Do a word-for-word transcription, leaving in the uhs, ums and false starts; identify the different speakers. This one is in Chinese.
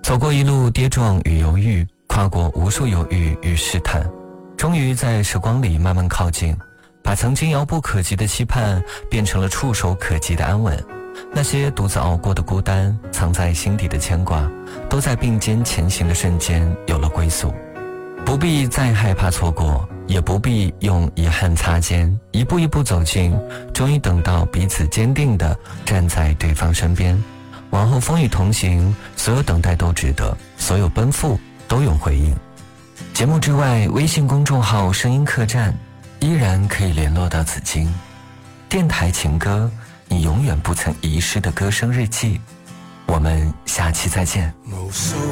Speaker 1: 走过一路跌撞与犹豫，跨过无数犹豫与试探，终于在时光里慢慢靠近，把曾经遥不可及的期盼变成了触手可及的安稳。那些独自熬过的孤单，藏在心底的牵挂，都在并肩前行的瞬间有了归宿。不必再害怕错过，也不必用遗憾擦肩，一步一步走近，终于等到彼此坚定地站在对方身边。往后风雨同行，所有等待都值得，所有奔赴都有回应。节目之外，微信公众号声音客栈依然可以联络到紫金。电台情歌，你永远不曾遗失的歌声日记。我们下期再见。
Speaker 2: 無數